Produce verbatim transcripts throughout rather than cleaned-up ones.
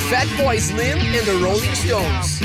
Fatboy Slim and the Rolling Stones.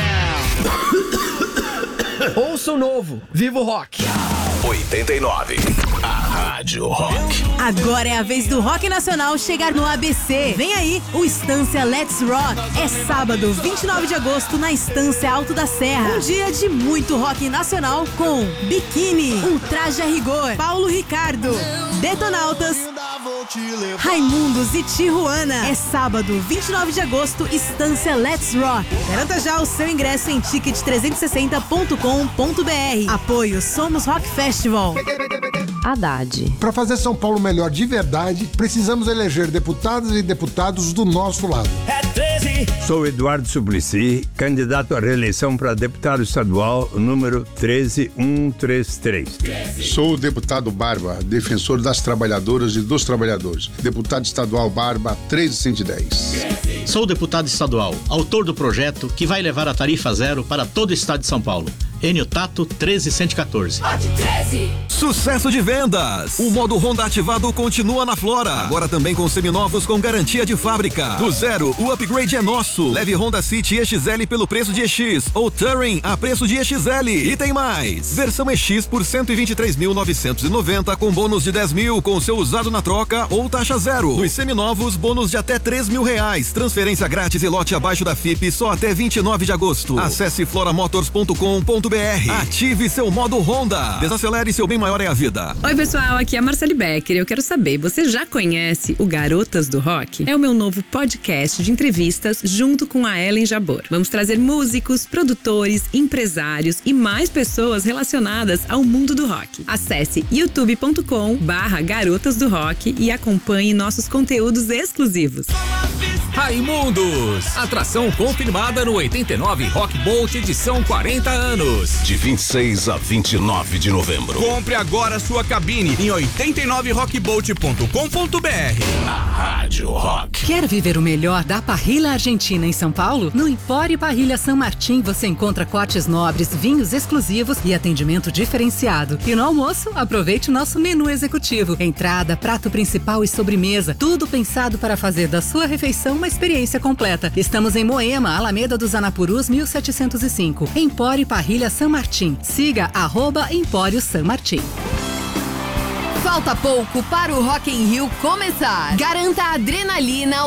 Ouça o novo, Vivo Rock. oitenta e nove, a Rádio Rock. Agora é a vez do rock nacional chegar no A B C. Vem aí, o Estância Let's Rock. É sábado, vinte e nove de agosto, na Estância Alto da Serra. Um dia de muito rock nacional com Biquíni, Um Traje a Rigor, Paulo Ricardo, Detonautas, Raimundos e Tijuana. É sábado, vinte e nove de agosto, Estância Let's Rock. Garanta já o seu ingresso em ticket trezentos e sessenta ponto com ponto b r. Apoio Somos Rock Festival. Haddad. Para fazer São Paulo melhor de verdade, precisamos eleger deputadas e deputados do nosso lado. É treze. Sou Eduardo Suplicy, candidato à reeleição para deputado estadual número treze mil cento e trinta e três. Sou o deputado Barba, defensor das trabalhadoras e dos trabalhadores. Deputado estadual Barba treze mil cento e dez. Sou o deputado estadual, autor do projeto que vai levar a tarifa zero para todo o estado de São Paulo. Enio Tato treze mil cento e quatorze. Sucesso de vendas! O modo Honda ativado continua na Flora. Agora também com seminovos com garantia de fábrica. Do zero, o upgrade é nosso. Leve Honda City E X L pelo preço de E X ou Touring a preço de E X L. E tem mais! Versão E X por cento e vinte e três mil novecentos e noventa com bônus de dez mil com seu usado na troca ou taxa zero. Nos seminovos, bônus de até três mil reais. Transferência grátis e lote abaixo da F I P só até vinte e nove de agosto. Acesse floramotors ponto com ponto b r. Ative seu modo Honda. Desacelere, seu bem maior é a vida. Oi, pessoal, aqui é a Marcele Becker. Eu quero saber, você já conhece o Garotas do Rock? É o meu novo podcast de entrevistas junto com a Ellen Jabor. Vamos trazer músicos, produtores, empresários e mais pessoas relacionadas ao mundo do rock. Acesse youtube ponto com barra Garotas do Rock e acompanhe nossos conteúdos exclusivos. Raimundos, atração confirmada no oitenta e nove Rock Bolt edição quarenta anos. De vinte e seis a vinte e nove de novembro. Compre agora sua cabine em oitenta e nove rock bolt ponto com ponto b r. A Rádio Rock. Quer viver o melhor da parrilha argentina em São Paulo? No Empório Parrilha San Martín você encontra cortes nobres, vinhos exclusivos e atendimento diferenciado. E no almoço, aproveite o nosso menu executivo. Entrada, prato principal e sobremesa. Tudo pensado para fazer da sua refeição uma experiência completa. Estamos em Moema, Alameda dos Anapurus, mil setecentos e cinco. Empório Parrilha San Martín. Siga arroba Empório San Martín. Falta pouco para o Rock in Rio começar. Garanta a adrenalina